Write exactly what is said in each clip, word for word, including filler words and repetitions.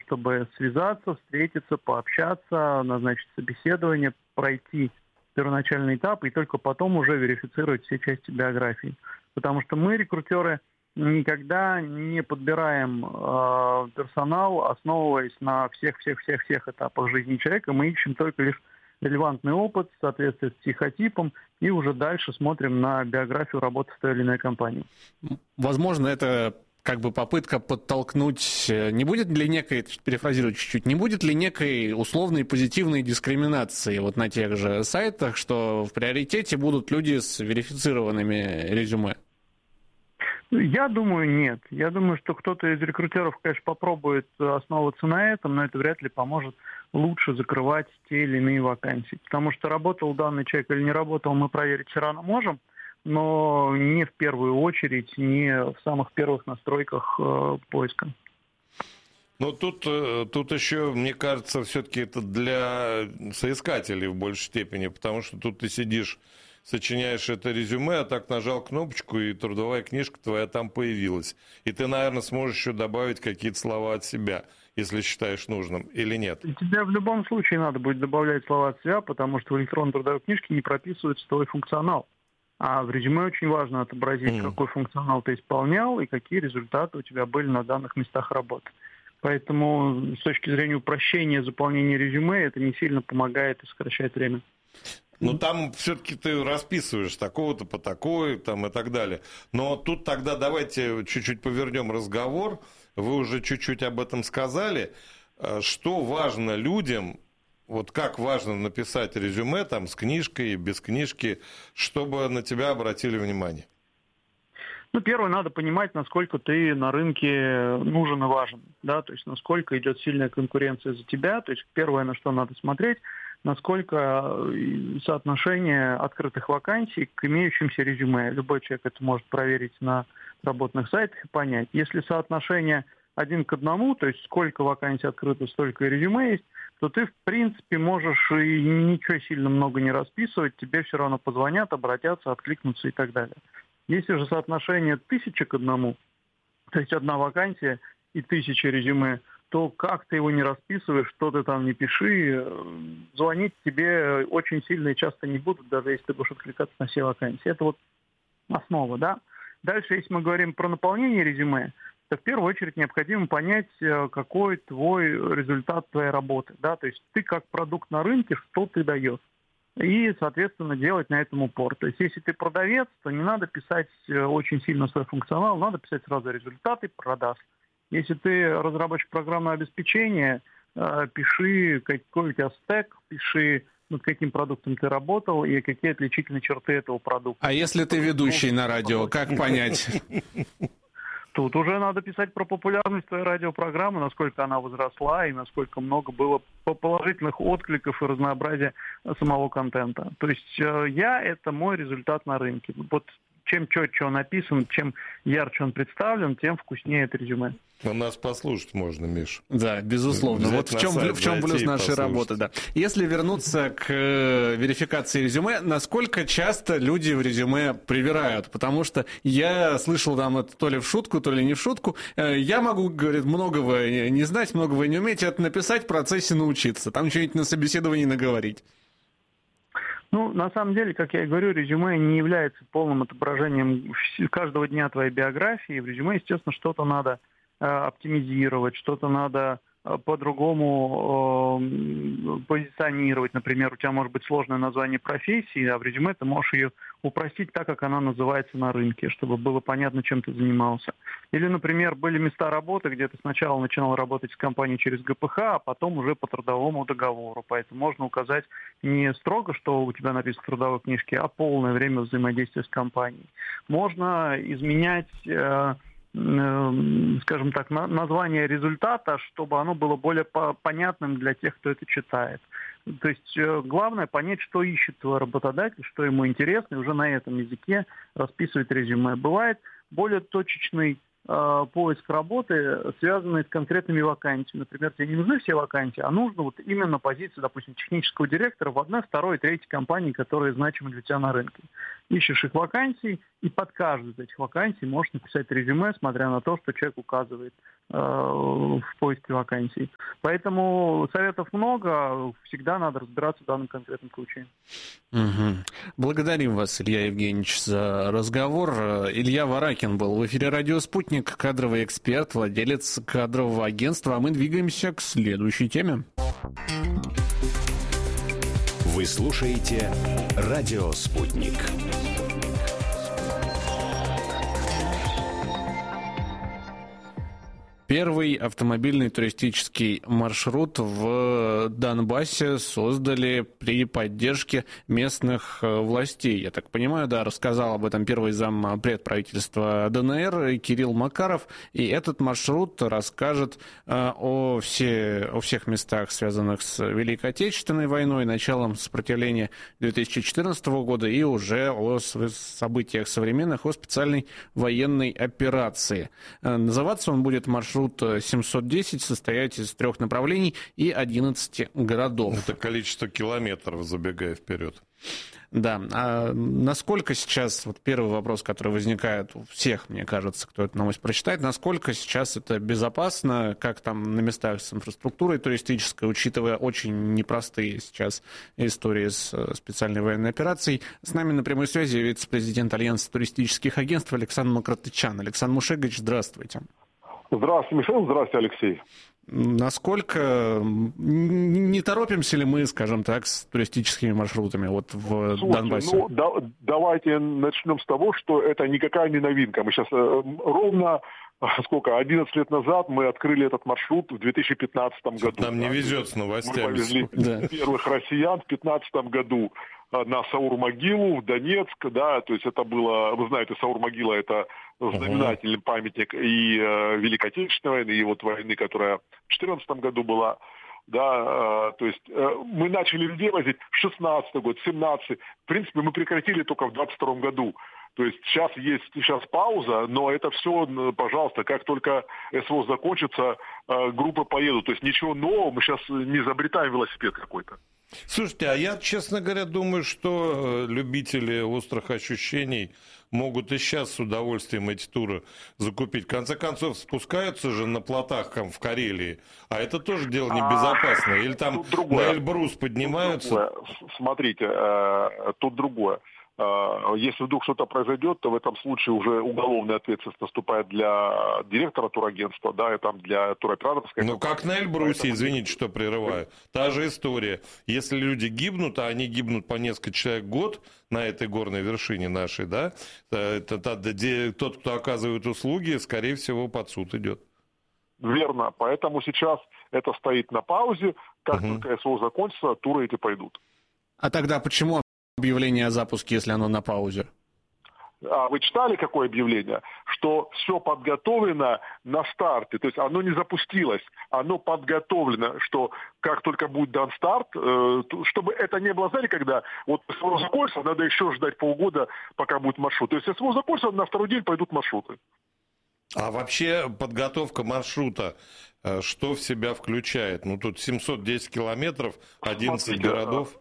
чтобы связаться, встретиться, пообщаться, назначить собеседование, пройти первоначальный этап и только потом уже верифицировать все части биографии. Потому что мы, рекрутеры, никогда не подбираем э, персонал, основываясь на всех-всех-всех-всех этапах жизни человека. Мы ищем только лишь релевантный опыт, соответствие с психотипом, и уже дальше смотрим на биографию работы в той или иной компании. Возможно, это как бы попытка подтолкнуть, не будет ли некой, перефразирую чуть-чуть, не будет ли некой условной позитивной дискриминации вот на тех же сайтах, что в приоритете будут люди с верифицированными резюме? Я думаю, нет. Я думаю, что кто-то из рекрутеров, конечно, попробует основываться на этом, но это вряд ли поможет лучше закрывать те или иные вакансии. Потому что работал данный человек или не работал, мы проверить все равно можем, но не в первую очередь, не в самых первых настройках э, поиска. Ну, тут, тут еще, мне кажется, все-таки это для соискателей в большей степени, потому что тут ты сидишь, сочиняешь это резюме, а так нажал кнопочку, и трудовая книжка твоя там появилась. И ты, наверное, сможешь еще добавить какие-то слова от себя, если считаешь нужным, или нет? И тебе в любом случае надо будет добавлять слова от себя, потому что в электронной трудовой книжке не прописывается твой функционал. А в резюме очень важно отобразить, mm. какой функционал ты исполнял и какие результаты у тебя были на данных местах работы. Поэтому с точки зрения упрощения заполнения резюме это не сильно помогает и сокращает время. Ну, там все-таки ты расписываешь такого-то по такой, там и так далее. Но тут тогда давайте чуть-чуть повернем разговор. Вы уже чуть-чуть об этом сказали. Что важно людям, вот как важно написать резюме там с книжкой, без книжки, чтобы на тебя обратили внимание? Ну, первое, надо понимать, насколько ты на рынке нужен и важен, да, то есть насколько идет сильная конкуренция за тебя, то есть первое, на что надо смотреть, насколько соотношение открытых вакансий к имеющимся резюме. Любой человек это может проверить на работных сайтах и понять. Если соотношение один к одному, то есть сколько вакансий открыто, столько и резюме есть, то ты, в принципе, можешь и ничего сильно много не расписывать, тебе все равно позвонят, обратятся, откликнутся и так далее. Если же соотношение тысяча к одному, то есть одна вакансия и тысяча резюме, то как ты его не расписываешь, что ты там не пиши, звонить тебе очень сильно и часто не будут, даже если ты будешь откликаться на все вакансии. Это вот основа, да. Дальше, если мы говорим про наполнение резюме, то в первую очередь необходимо понять, какой твой результат твоей работы, да, то есть ты как продукт на рынке, что ты даешь. И, соответственно, делать на этом упор. То есть, если ты продавец, то не надо писать очень сильно свой функционал, надо писать сразу результаты продаж. Если ты разработчик программного обеспечения, пиши, какой у тебя стек, пиши, над каким продуктом ты работал и какие отличительные черты этого продукта. А если ты ведущий на радио, как понять? Тут уже надо писать про популярность твоей радиопрограммы, насколько она возросла и насколько много было положительных откликов и разнообразия самого контента. То есть я – это мой результат на рынке. Вот чем четче он написан, чем ярче он представлен, тем вкуснее это резюме. У нас послушать можно, Миш. Да, безусловно. Взять вот в чем, сайт, в чем плюс нашей работы. Да. Если вернуться к верификации резюме, насколько часто люди в резюме привирают? Потому что я слышал там это то ли в шутку, то ли не в шутку. Я могу, говорит, многого не знать, многого не уметь, это написать, в процессе научиться. Там что-нибудь на собеседовании наговорить. Ну, на самом деле, как я и говорю, резюме не является полным отображением каждого дня твоей биографии. В резюме, естественно, что-то надо э, оптимизировать, что-то надо э, по-другому э, позиционировать. Например, у тебя может быть сложное название профессии, а в резюме ты можешь ее упростить так, как она называется на рынке, чтобы было понятно, чем ты занимался. Или, например, были места работы, где ты сначала начинал работать с компанией через гэ пэ ха, а потом уже по трудовому договору. Поэтому можно указать не строго, что у тебя написано в трудовой книжке, а полное время взаимодействия с компанией. Можно изменять, э, э, скажем так, на, название результата, чтобы оно было более по- понятным для тех, кто это читает. То есть э, главное понять, что ищет твой работодатель, что ему интересно, и уже на этом языке расписывать резюме. Бывает более точечный э, поиск работы, связанный с конкретными вакансиями. Например, тебе не нужны все вакансии, а нужно вот именно позиция, допустим, технического директора в одной, второй, третьей компании, которые значимы для тебя на рынке. ищешь их вакансий, и под каждую из этих вакансий можешь написать резюме, смотря на то, что человек указывает э, в поиске вакансий. Поэтому советов много, всегда надо разбираться в данном конкретном случае. Угу. Благодарим вас, Илья Евгеньевич, за разговор. Илья Варакин был в эфире «Радио Спутник», кадровый эксперт, владелец кадрового агентства. А мы двигаемся к следующей теме. Вы слушаете «Радио Спутник». Первый автомобильный туристический маршрут в Донбассе создали при поддержке местных властей. Я так понимаю, да, рассказал об этом первый зампред правительства ДНР Кирилл Макаров. И этот маршрут расскажет о, все, о всех местах, связанных с Великой Отечественной войной, началом сопротивления две тысячи четырнадцатого года и уже о событиях современных, о специальной военной операции. Называться он будет маршрут семьсот десять, состоять из трех направлений и одиннадцати городов. Это количество километров, забегая вперед. Да. А насколько сейчас, вот первый вопрос, который возникает у всех, мне кажется, кто эту новость прочитает, насколько сейчас это безопасно, как там на местах с инфраструктурой туристической, учитывая очень непростые сейчас истории с специальной военной операцией. С нами на прямой связи вице-президент Альянса туристических агентств Александр Макротычан. Александр Мушегович, здравствуйте. Здравствуйте, Михаил. Здравствуйте, Алексей. Насколько не торопимся ли мы, скажем так, с туристическими маршрутами вот в Слушайте, Донбассе? Ну, да, давайте начнем с того, что это никакая не новинка. Мы сейчас э, ровно сколько, одиннадцать лет назад мы открыли этот маршрут в две тысячи пятнадцатом году. Нам не везет с новостями. Мы повезли да. первых россиян в две тысячи пятнадцатом году на Саур-могилу в Донецк, да, то есть это было, вы знаете, Саур-могила — это знаменательный uh-huh. памятник и э, Великой Отечественной войны, и вот войны, которая в две тысячи четырнадцатом году была, да, э, то есть э, мы начали людей возить в шестнадцатый год, семнадцатый, в принципе, мы прекратили только в двадцать втором году. То есть сейчас есть сейчас пауза, но это все, пожалуйста, как только СВО закончится, э, группы поедут. То есть ничего нового, мы сейчас не изобретаем велосипед какой-то. Слушайте, а я, честно говоря, думаю, что любители острых ощущений могут и сейчас с удовольствием эти туры закупить. В конце концов, спускаются же на плотах там, в Карелии, а это тоже дело небезопасное. Или там на Эльбрус поднимаются. Тут другое. Смотрите, э, тут другое. Если вдруг что-то произойдет, то в этом случае уже уголовная ответственность наступает для директора турагентства, да, и там для туроператорской. Ну, как на Эльбрусе, извините, что прерываю. Та же история. Если люди гибнут, а они гибнут по несколько человек в год на этой горной вершине нашей, да, это, это, тот, кто оказывает услуги, скорее всего, под суд идет. Верно. Поэтому сейчас это стоит на паузе. Как угу. только СВО закончится, туры эти пойдут. А тогда почему объявление о запуске, если оно на паузе? А вы читали какое объявление? Что все подготовлено на старте, то есть оно не запустилось, оно подготовлено, что как только будет дан старт, э, чтобы это не было, знаете, когда вот СВО закончится, надо еще ждать полгода, пока будет маршрут. То есть СВО закончится, на второй день пойдут маршруты. А вообще подготовка маршрута, что в себя включает? Ну тут семьсот десять километров, одиннадцать Смотрите, городов.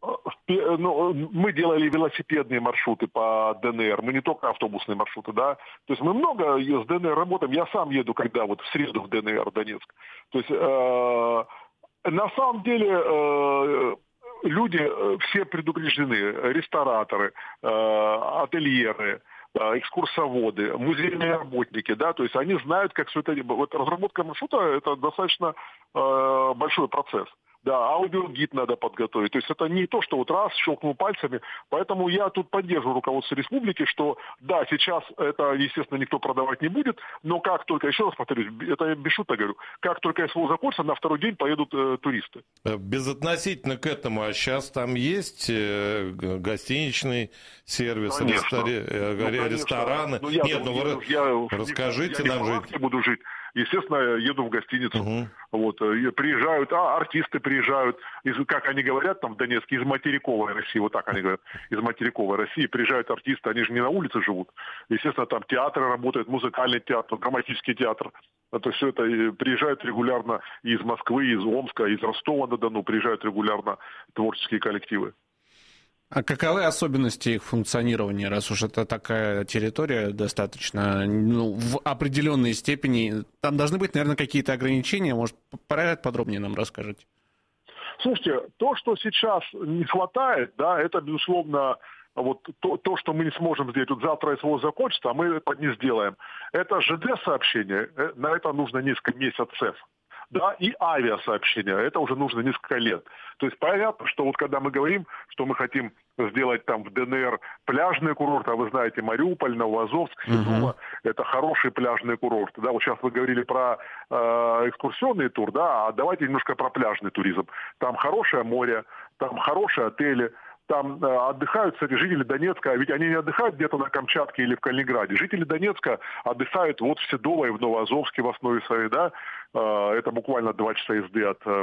Ну, мы делали велосипедные маршруты по ДНР, мы не только автобусные маршруты, да. То есть мы много с ДНР работаем. Я сам еду, когда вот в среду в ДНР, Донецк. То есть э, на самом деле э, люди все предупреждены, рестораторы, э, ательеры, экскурсоводы, музейные работники, да, то есть они знают, как все это... Вот разработка маршрута — это достаточно э, большой процесс. Да, аудиогид надо подготовить. То есть это не то, что вот раз щелкнул пальцами. Поэтому я тут поддерживаю руководство республики, что да, сейчас это, естественно, никто продавать не будет, но как только, еще раз повторюсь, это я без шуток говорю, как только СВО закончится, на второй день поедут э, туристы. Безотносительно к этому, а сейчас там есть э, гостиничный сервис, конечно. рестори... ну, рестораны? Ну, я, Нет, ну вы я, расскажите я, нам я жить. буду жить. Естественно, еду в гостиницу. Угу. Вот, приезжают, а артисты приезжают, из, как они говорят там в Донецке, из материковой России, вот так они говорят, из материковой России приезжают артисты, они же не на улице живут. Естественно, там театры работают, музыкальный театр, драматический театр. Это все это приезжают регулярно из Москвы, из Омска, из Ростова-на-Дону приезжают регулярно творческие коллективы. А каковы особенности их функционирования, раз уж это такая территория достаточно, ну, в определенной степени? Там должны быть, наверное, какие-то ограничения. Может, подробнее нам расскажите? Слушайте, то, что сейчас не хватает, да, это, безусловно, вот то, то, что мы не сможем сделать. Вот завтра СВО закончится, а мы это не сделаем. Это ЖД-сообщение, на это нужно несколько месяцев. Да, и авиасообщения, это уже нужно несколько лет. То есть понятно, что вот когда мы говорим, что мы хотим сделать там в ДНР пляжный курорт, а вы знаете, Мариуполь, Новоазовск, Седово, uh-huh. это хороший пляжный курорт. Да, вот сейчас вы говорили про э, экскурсионный тур, да, а давайте немножко про пляжный туризм. Там хорошее море, там хорошие отели. Там э, отдыхают, кстати, жители Донецка, ведь они не отдыхают где-то на Камчатке или в Калининграде. Жители Донецка отдыхают вот в Седово и в Новоазовске в основе своей, да, э, это буквально два часа езды от э,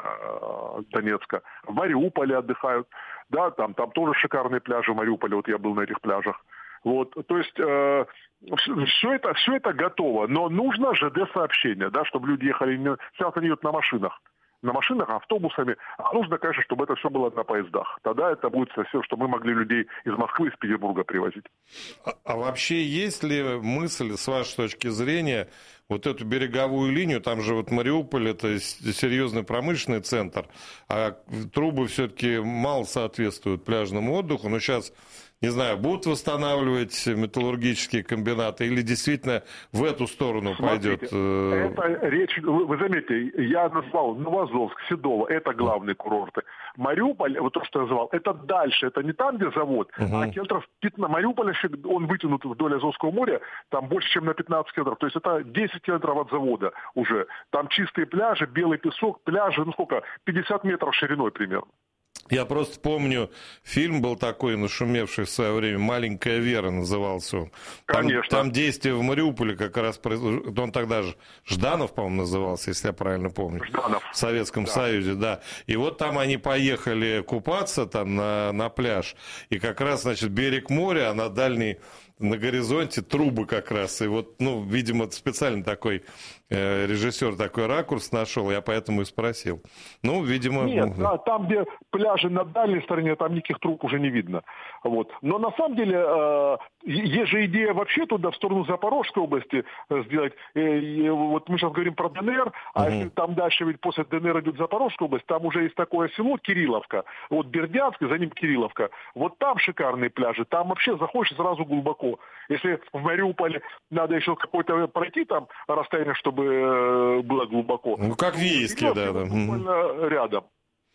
э, Донецка. В Мариуполе отдыхают, да, там, там тоже шикарные пляжи в Мариуполе, вот я был на этих пляжах. Вот, то есть э, все, все, это, все это готово, но нужно ЖД-сообщение, да, чтобы люди ехали, не, сейчас они едут на машинах. на машинах, автобусами, а нужно, конечно, чтобы это все было на поездах. Тогда это будет все, что мы могли людей из Москвы, из Петербурга привозить. А, а вообще есть ли мысль, с вашей точки зрения, вот эту береговую линию, там же вот Мариуполь, это серьезный промышленный центр, а трубы все-таки мало соответствуют пляжному отдыху, но сейчас... Не знаю, будут восстанавливать металлургические комбинаты или действительно в эту сторону Смотрите, пойдет? Это речь, вы, вы заметьте, я назвал Новоазовск, Седово, это главные курорты. Мариуполь, вот то, что я назвал, это дальше, это не там, где завод, угу. а километров пятнадцать. Мариуполь, он вытянут вдоль Азовского моря, там больше, чем на пятнадцать километров. То есть это десять километров от завода уже. Там чистые пляжи, белый песок, пляжи, ну сколько, пятьдесят метров шириной примерно. Я просто помню, фильм был такой, нашумевший в свое время, «Маленькая Вера» назывался он. Там, Конечно. Там действие в Мариуполе как раз произошло. Он тогда же Жданов, по-моему, назывался, если я правильно помню. Жданов. В Советском да. Союзе, да. И вот там они поехали купаться там на, на пляж. И как раз, значит, берег моря, а на дальней... на горизонте трубы как раз. И вот, ну, видимо, специально такой э, режиссер такой ракурс нашел, я поэтому и спросил. Ну, видимо... Нет, ну... да, там, где пляжи на дальней стороне, там никаких труб уже не видно. Вот. Но на самом деле, э, есть же идея вообще туда, в сторону Запорожской области э, сделать. Э, э, вот мы сейчас говорим про ДНР, а угу. если там дальше, ведь после ДНР идет Запорожская область, там уже есть такое село Кирилловка. Вот Бердянск, и за ним Кирилловка. Вот там шикарные пляжи. Там вообще заходишь сразу глубоко. Если в Мариуполе надо еще какой-то пройти там расстояние, чтобы э, было глубоко. Ну, как в Ейске, да. да. Буквально рядом.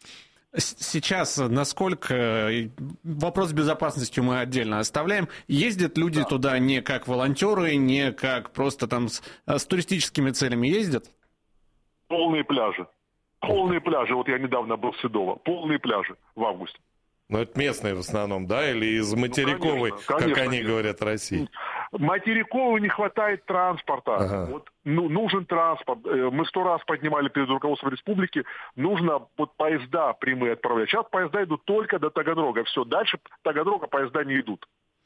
Сейчас насколько... Вопрос с безопасностью мы отдельно оставляем. Ездят люди да. туда не как волонтеры, не как просто там с, с туристическими целями ездят? Полные пляжи. Полные пляжи. Вот я недавно был в Седово. Полные пляжи в августе. Ну, это местные в основном, да? Или из материковой, ну, конечно, конечно, как они говорят, России? Материковой не хватает транспорта. Ага. Вот, ну, нужен транспорт. Мы сто раз поднимали перед руководством республики. Нужно вот поезда прямые отправлять. Сейчас поезда идут только до Таганрога. Все, дальше Таганрога поезда не идут.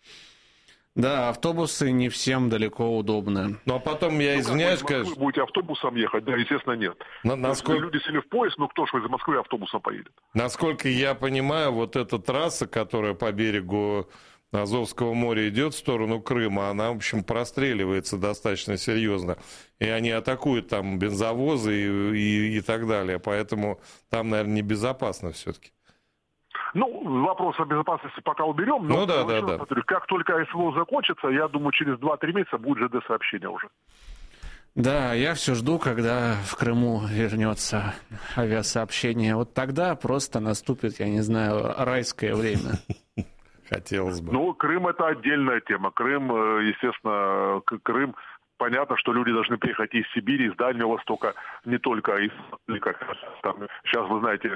Да, автобусы не всем далеко удобны. Ну, а потом, я ну, извиняюсь, как вы из Москвы будете автобусом ехать? Да, естественно, нет. На, насколько... Люди сели в поезд, ну кто ж из Москвы автобусом поедет? Насколько я понимаю, вот эта трасса, которая по берегу Азовского моря идет в сторону Крыма, она, в общем, простреливается достаточно серьезно. И они атакуют там бензовозы и, и, и так далее. Поэтому там, наверное, небезопасно все-таки. Ну, вопрос о безопасности пока уберем, но ну, да, да, да. Смотрю, как только СВО закончится, я думаю, через два-три месяца будет ЖД-сообщение уже. Да, я все жду, когда в Крыму вернется авиасообщение. Вот тогда просто наступит, я не знаю, райское время. Хотелось бы. Ну, Крым — это отдельная тема. Крым, естественно, Крым... Понятно, что люди должны приехать из Сибири, из Дальнего Востока, не только из... Там, сейчас, вы знаете,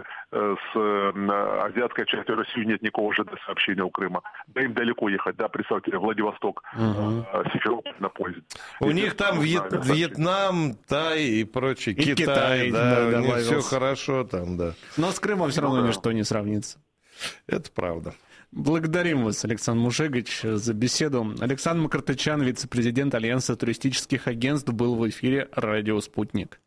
с азиатской части России нет никакого ЖД-сообщения у Крыма. Да им далеко ехать, да, представьте, Владивосток, угу. Симферополь на поезде. У и них там Вьет... Вьетнам, Тай и прочее, и Китай, Китай, да, да, у них все хорошо там, да. Но с Крымом все равно ну, ничто не сравнится. Это правда. Благодарим вас, Александр Мушегович, за беседу. Александр Макартычян, вице-президент Альянса туристических агентств, был в эфире «Радио Спутник».